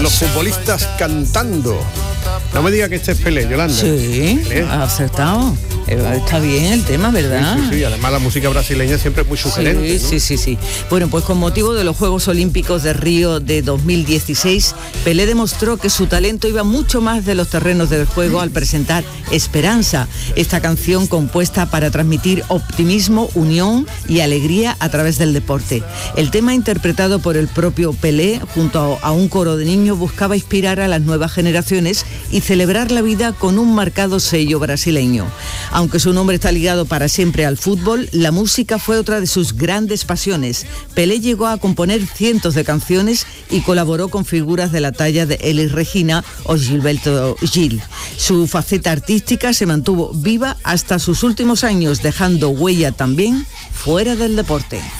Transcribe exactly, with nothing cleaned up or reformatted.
los futbolistas cantando. No me diga que este es Pelé, Yolanda. Sí, Pelé. ha acertado. Está bien el tema, ¿verdad? Sí, sí, sí. Además la música brasileña siempre es muy sugerente, Sí, ¿no? sí, sí, sí. Bueno, pues con motivo de los Juegos Olímpicos de Río de dos mil dieciséis, Pelé demostró que su talento iba mucho más de los terrenos del juego al presentar Esperanza, esta canción compuesta para transmitir optimismo, unión y alegría a través del deporte. El tema, interpretado por el propio Pelé junto a un coro de niños, buscaba inspirar a las nuevas generaciones y celebrar la vida con un marcado sello brasileño. Aunque su nombre está ligado para siempre al fútbol, la música fue otra de sus grandes pasiones. Pelé llegó a componer cientos de canciones y colaboró con figuras de la talla de Elis Regina o Gilberto Gil. Su faceta artística se mantuvo viva hasta sus últimos años, dejando huella también fuera del deporte.